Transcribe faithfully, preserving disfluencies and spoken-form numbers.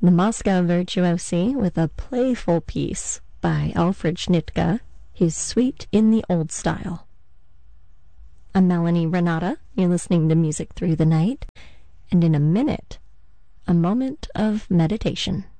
The Moscow Virtuosi with a playful piece by Alfred Schnittke, his Suite in the Old Style. I'm Melanie Renata. You're listening to Music Through the Night. And in a minute, a moment of meditation.